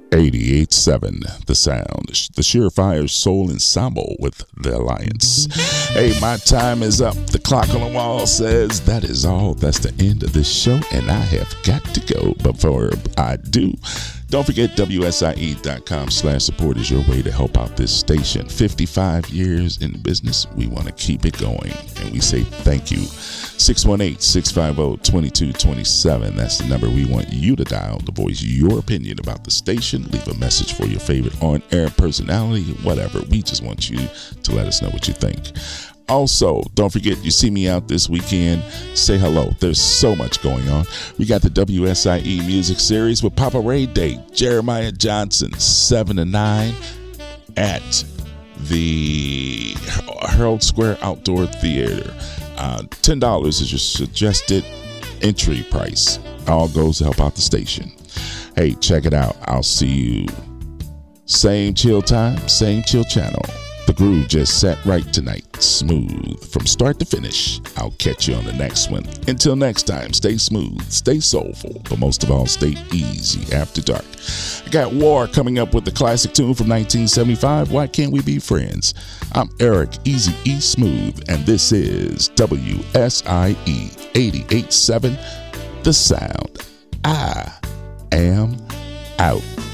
88.7 The Sound, the Surefire Soul Ensemble with The Alliance. Hey, my time is up. The clock on the wall says that is all. That's the end of this show, and I have got to go. Before I do, don't forget WSIE.com/support is your way to help out this station. 55 years in business. We want to keep it going, and we say thank you. 618-650-2227. That's the number we want you to dial to voice your opinion about the station. Leave a message for your favorite on-air personality, whatever. We just want you to let us know what you think. Also, don't forget, you see me out this weekend, say hello. There's so much going on. We got the WSIE Music Series with Papa Ray Day, Jeremiah Johnson, 7 to 9 at the Herald Square Outdoor Theater. $10 is your suggested entry price. All goes to help out the station. Hey, check it out. I'll see you. Same chill time, same chill channel. The groove just sat right tonight. Smooth from start to finish. I'll catch you on the next one. Until next time, stay smooth, stay soulful, but most of all, stay easy after dark. I got War coming up with the classic tune from 1975, Why Can't We Be Friends? I'm Eric Easy E Smooth, and this is WSIE 88.7 The Sound. I am out.